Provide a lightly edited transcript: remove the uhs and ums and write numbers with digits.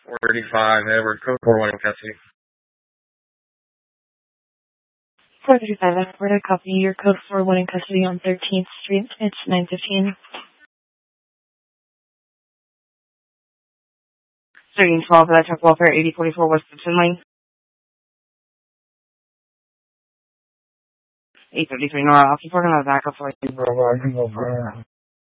435, Edward, code 41 in custody. 435 Edward, I copy your code 41 in custody on 13th Street. It's 9:15. 1312, Electric Welfare, 8044 West Gibson Lane. 833 Nora, I'll keep working on the backup for you.